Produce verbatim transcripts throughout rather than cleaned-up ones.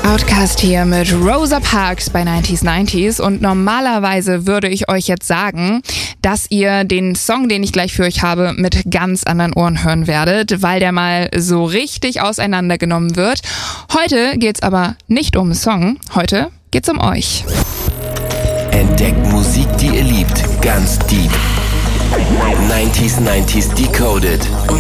Outcast hier mit Rosa Parks bei neunzig neunzig und normalerweise würde ich euch jetzt sagen, dass ihr den Song, den ich gleich für euch habe, mit ganz anderen Ohren hören werdet, weil der mal so richtig auseinandergenommen wird. Heute geht's aber nicht um den Song, heute geht's um euch. Entdeckt Musik, die ihr liebt, ganz deep. neunzig neunzig Decoded.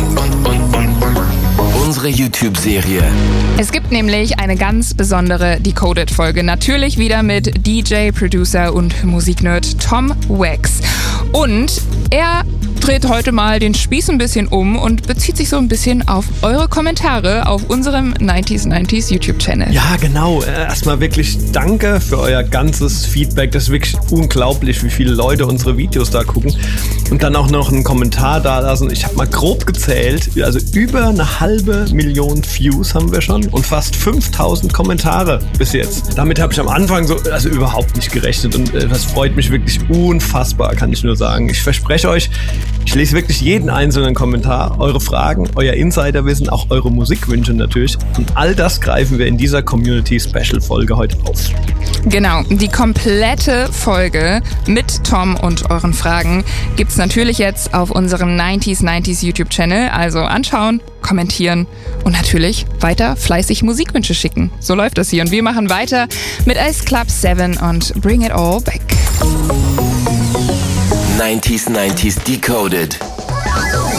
Unsere YouTube-Serie. Es gibt nämlich eine ganz besondere Decoded-Folge. Natürlich wieder mit D J, Producer und Musiknerd Tom Wax. Und er dreht heute mal den Spieß ein bisschen um und bezieht sich so ein bisschen auf eure Kommentare auf unserem neunzig neunzig YouTube-Channel. Ja, genau. Erstmal wirklich danke für euer ganzes Feedback. Das ist wirklich unglaublich, wie viele Leute unsere Videos da gucken. Und dann auch noch einen Kommentar da lassen. Ich habe mal grob gezählt, also über eine halbe Million Views haben wir schon und fast fünftausend Kommentare bis jetzt. Damit habe ich am Anfang so also überhaupt nicht gerechnet und äh, das freut mich wirklich unfassbar, kann ich nur sagen. Ich verspreche euch, ich lese wirklich jeden einzelnen Kommentar, eure Fragen, euer Insiderwissen, auch eure Musikwünsche natürlich. Und all das greifen wir in dieser Community-Special-Folge heute auf. Genau, die komplette Folge mit Tom und euren Fragen gibt's natürlich jetzt auf unserem neunzig neunzig YouTube-Channel. Also anschauen, kommentieren und natürlich weiter fleißig Musikwünsche schicken. So läuft das hier. Und wir machen weiter mit Ice Club sieben und Bring It All Back. neunzig neunzig Decoded.